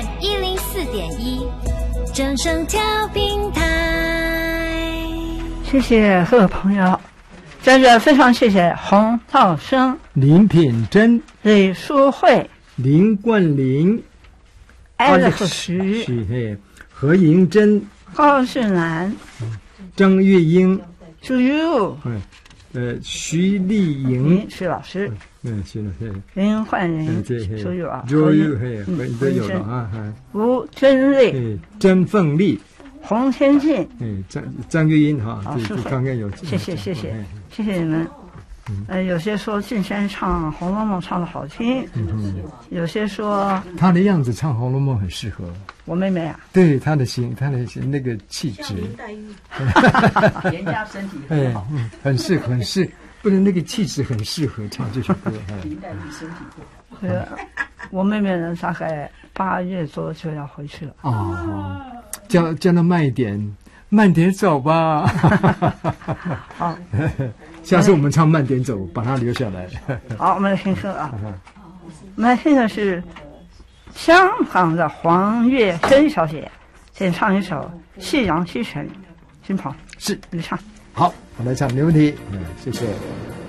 104.1，正声调频台。 谢谢各位朋友，在这非常谢谢洪道生、 林品珍、 李淑慧、 林冠霖、 艾乐徐、 何银珍、 高俊兰、 张月英、 朱佑、 徐丽莹、 徐老师、 徐老师、 林焕仁、朱佑啊， 朱佑都有了啊， 吴真丽、 甄凤丽、 洪天进， 张月英哈，这刚刚有， 谢谢你们。有些说俊山唱《红楼梦》唱得好听，有些说他的样子唱《红楼梦》很适合我妹妹啊。 对他的那个气质， 人家身体很好， 很适合，不能那个气质很适合唱这首歌。 林黛玉身体不好。我妹妹呢，大概8月多就要回去了。 哦，叫她慢点走吧。 好。 下次我们唱慢点走，把它留下来。 好，我们来听歌啊。我们来听的是香港的黄月珍小姐先唱一首《夕阳西沉》，金鹏是你唱。 好，我来唱，没问题。谢谢。